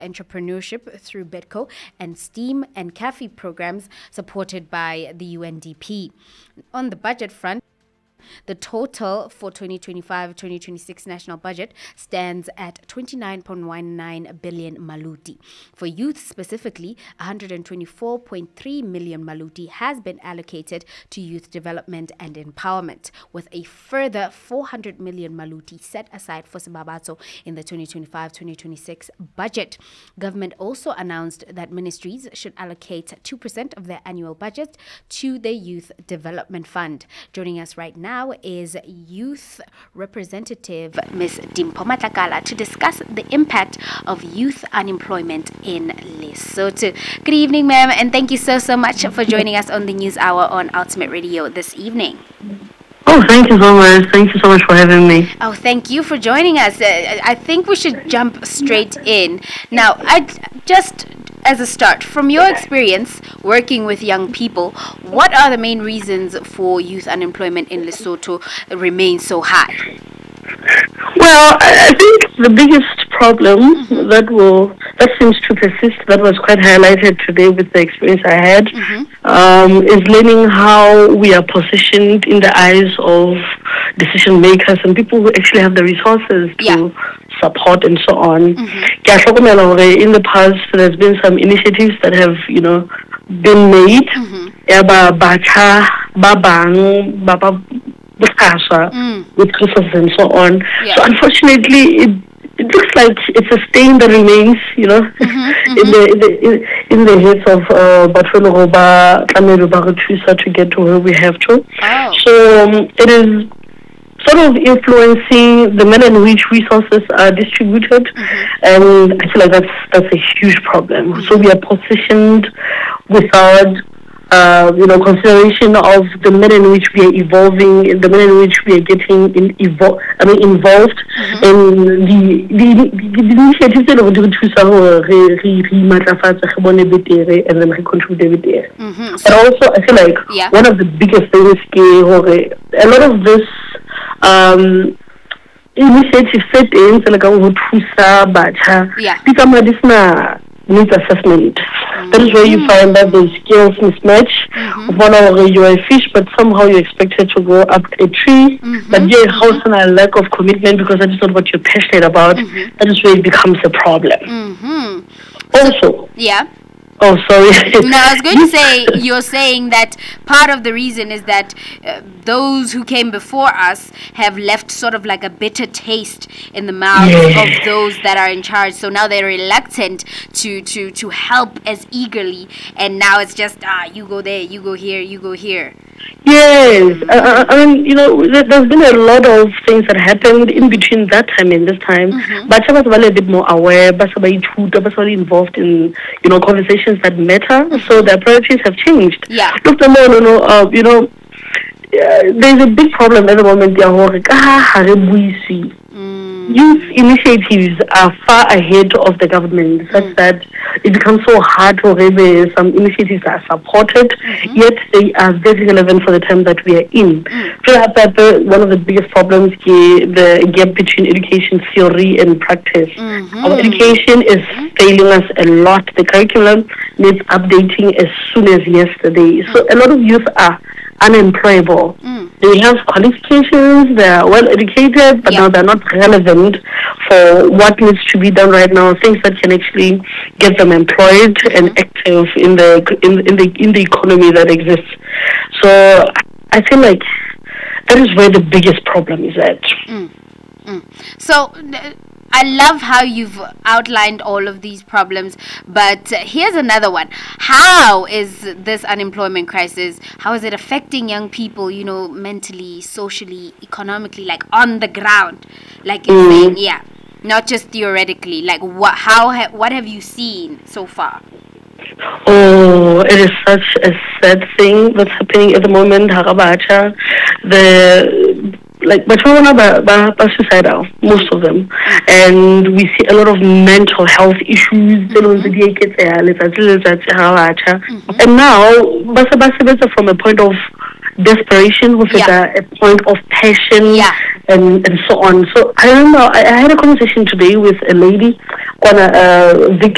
entrepreneurship through Bedco and STEAM and CAFE programs supported by the UNDP. On the budget front, the total for 2025-2026 national budget stands at 29.19 billion maluti. For youth specifically, 124.3 million maluti has been allocated to youth development and empowerment, with a further 400 million maluti set aside for Sibabatso in the 2025-2026 budget. Government also announced that ministries should allocate 2% of their annual budget to the Youth Development Fund. Joining us right now is Youth Representative Ms. Dimpho Matlakala to discuss the impact of youth unemployment in Lesotho. Good evening, ma'am, and thank you so much for joining us on the News Hour on Ultimate Radio this evening. Oh, thank you so much. Thank you so much for having me. Oh, thank you for joining us. I think we should jump straight in. Now, as a start, from your experience working with young people, what are the main reasons for youth unemployment in Lesotho remain so high? Well, I think the biggest problem that seems to persist, that was quite highlighted today with the experience I had, is learning how we are positioned in the eyes of decision makers and people who actually have the resources to support and so on. In the past, there's been some initiatives that have, been made. With resources and so on. So unfortunately, it looks like it's a stain that remains, in the heads of Batfelo Roba to get to where we have to. Oh. So it is sort of influencing the manner in which resources are distributed, and I feel like that's a huge problem. So we are positioned without consideration of the manner in which we are evolving, the manner in which we are getting involved in the initiatives that we do to and then we contribute there. But also, I feel like one of the biggest things is a lot of this initiative settings like needs assessment. That is where you find that the skills mismatch. One hour you are a fish, but somehow you're expected to go up a tree. But yeah, how's a lack of commitment because that is not what you're passionate about. That is where it becomes a problem. Also, oh, sorry. No, I was going to say, you're saying that part of the reason is that those who came before us have left sort of like a bitter taste in the mouths of those that are in charge. So now they're reluctant to help as eagerly. And now it's just, you go there, you go here, you go here. Yes. I mean, there's been a lot of things that happened in between that time and this time. But I was a bit more aware, but I was involved in, conversations that matter. So their priorities have changed. Look, there's a big problem at the moment. Youth initiatives are far ahead of the government, such that it becomes so hard to have some initiatives that are supported, yet they are very relevant for the time that we are in. So one of the biggest problems is the gap between education theory and practice. Our education is failing us a lot. The curriculum needs updating as soon as yesterday. So a lot of youth are unemployable. They have qualifications, they are well educated, but now they're not relevant for what needs to be done right now, things that can actually get them employed and active in the economy that exists. So I feel like that is where the biggest problem is at. So I love how you've outlined all of these problems, but here's another one. How is this unemployment crisis, how is it affecting young people, mentally, socially, economically, like on the ground? Like you're saying, not just theoretically. Like what have you seen so far? Oh, it is such a sad thing that's happening at the moment. But we're suicidal, most of them, and we see a lot of mental health issues. And now, from a point of desperation, a point of passion, and so on. So I remember I had a conversation today with a lady, Vic